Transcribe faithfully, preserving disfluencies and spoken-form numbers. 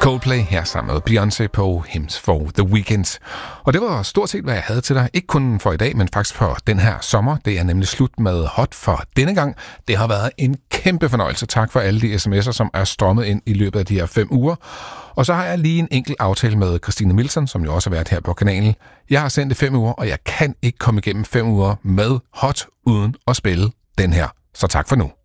Coldplay her sammen med Beyoncé på Hymns for the Weekend. Og det var stort set, hvad jeg havde til dig. Ikke kun for i dag, men faktisk for den her sommer. Det er nemlig slut med Hot for denne gang. Det har været en kæmpe fornøjelse. Tak for alle de sms'er, som er strømmet ind i løbet af de her fem uger. Og så har jeg lige en enkelt aftale med Christine Milson, som jo også har været her på kanalen. Jeg har sendt det fem uger, og jeg kan ikke komme igennem fem uger med Hot uden at spille den her. Så tak for nu.